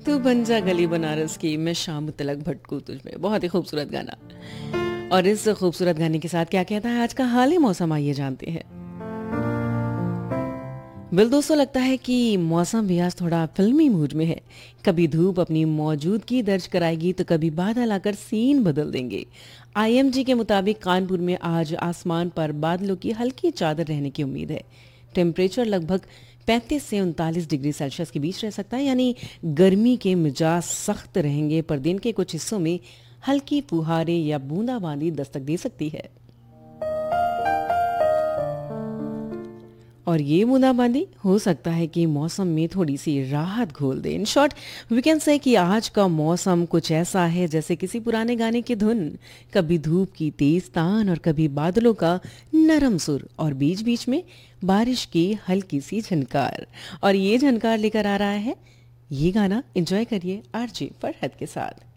तू बन जा गली बनारस की, मैं शाम तलक भटकू तुझ में। बहुत ही खूबसूरत गाना। और इस खूबसूरत गाने के साथ क्या कहता है आज का हाल मौसम, आइए जानते हैं। बिल दोस्तों, लगता है कि मौसम भी आज थोड़ा फिल्मी मूड में है। कभी धूप अपनी मौजूदगी दर्ज कराएगी तो कभी बादल आकर सीन बदल देंगे। आईएमजी के मुताबिक कानपुर में आज आसमान पर बादलों की हल्की चादर रहने की उम्मीद है। टेम्परेचर लगभग 35 से 39 डिग्री सेल्सियस के बीच रह सकता है, यानी गर्मी के मिजाज सख्त रहेंगे, पर दिन के कुछ हिस्सों में हल्की फुहारे या बूंदाबांदी दस्तक दे सकती है। और ये बूंदाबांदी हो सकता है कि मौसम में थोड़ी सी राहत घोल दे। In short we can say कि आज का मौसम कुछ ऐसा है जैसे किसी पुराने गाने की धुन। कभी धूप की तेज तान और कभी बादलों का नरम सुर और बीच बीच में बारिश की हल्की सी झनकार। और ये झनकार लेकर आ रहा है ये गाना। एंजॉय करिए आरजे फरहद के साथ।